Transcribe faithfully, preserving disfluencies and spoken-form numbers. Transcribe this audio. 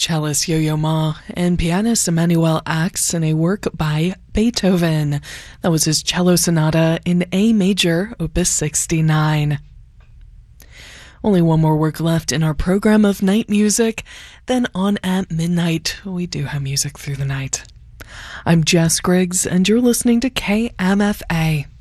cellist Yo-Yo Ma and pianist Emanuel Ax in a work by Beethoven. That was his cello sonata in A major, opus sixty-nine. Only one more work left in our program of night music. Then on at midnight, we do have music through the night. I'm Jess Griggs, and you're listening to K M F A.